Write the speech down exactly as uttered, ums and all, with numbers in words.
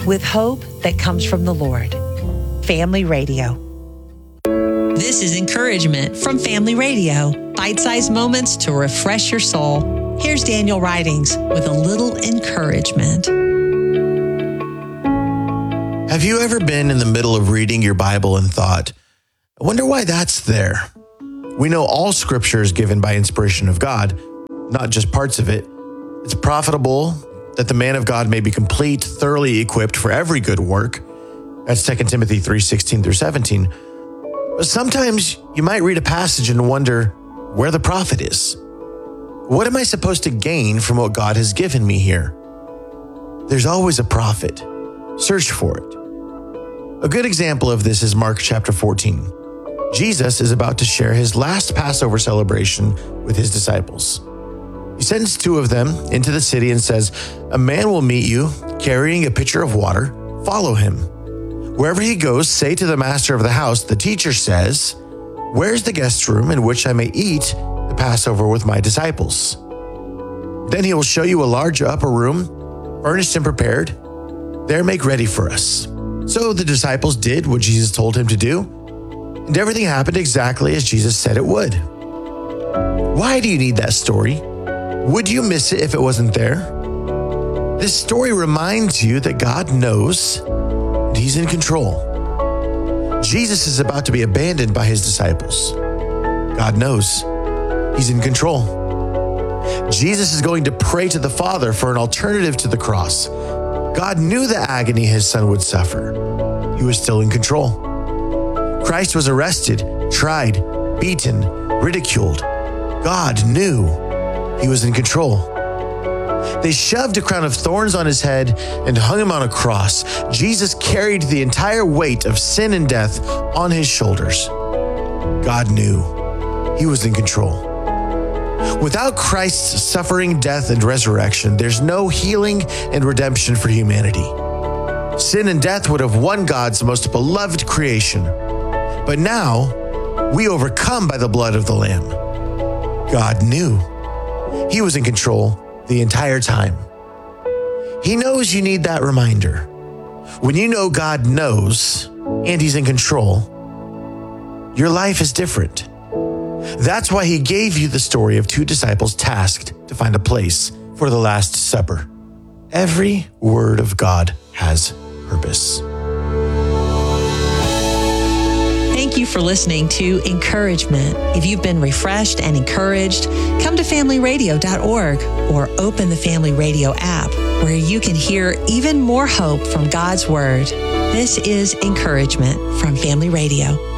with hope that comes from the Lord. Family Radio. This is encouragement from Family Radio. Bite-sized moments to refresh your soul. Here's Daniel Ridings with a little encouragement. Have you ever been in the middle of reading your Bible and thought, I wonder why that's there? We know all scripture is given by inspiration of God, not just parts of it. It's profitable that the man of God may be complete, thoroughly equipped for every good work. That's Second Timothy three sixteen through seventeen. But sometimes you might read a passage and wonder where the profit is. What am I supposed to gain from what God has given me here? There's always a profit. Search for it. A good example of this is Mark chapter fourteen. Jesus is about to share his last Passover celebration with his disciples. He sends two of them into the city and says, a man will meet you carrying a pitcher of water. Follow him. Wherever he goes, say to the master of the house, the teacher says, where's the guest room in which I may eat the Passover with my disciples? Then he will show you a large upper room, furnished and prepared. There make ready for us. So the disciples did what Jesus told him to do, and everything happened exactly as Jesus said it would. Why do you need that story? Would you miss it if it wasn't there? This story reminds you that God knows and he's in control. Jesus is about to be abandoned by his disciples. God knows he's in control. Jesus is going to pray to the Father for an alternative to the cross. God knew the agony his son would suffer. He was still in control. Christ was arrested, tried, beaten, ridiculed. God knew he was in control. They shoved a crown of thorns on his head and hung him on a cross. Jesus carried the entire weight of sin and death on his shoulders. God knew he was in control. Without Christ's suffering, death, and resurrection, there's no healing and redemption for humanity. Sin and death would have won God's most beloved creation. But now, we overcome by the blood of the Lamb. God knew he was in control the entire time. He knows you need that reminder. When you know God knows and he's in control, your life is different. That's why he gave you the story of two disciples tasked to find a place for the Last Supper. Every word of God has purpose. Thank you for listening to Encouragement. If you've been refreshed and encouraged, come to family radio dot org or open the Family Radio app where you can hear even more hope from God's Word. This is Encouragement from Family Radio.